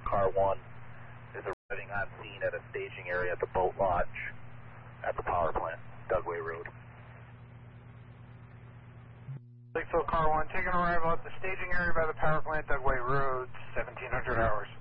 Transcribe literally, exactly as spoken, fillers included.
Car one is arriving on scene at a staging area at the boat launch at the power plant, Dugway Road. Lakeville Car one, taking arrival at the staging area by the power plant, Dugway Road, seventeen hundred hours.